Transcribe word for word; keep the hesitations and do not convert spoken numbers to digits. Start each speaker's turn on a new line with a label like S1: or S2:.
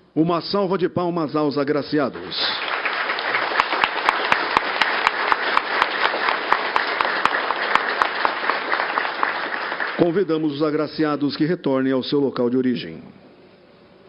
S1: Uma salva de palmas aos agraciados. Convidamos os agraciados que retornem ao seu local de origem.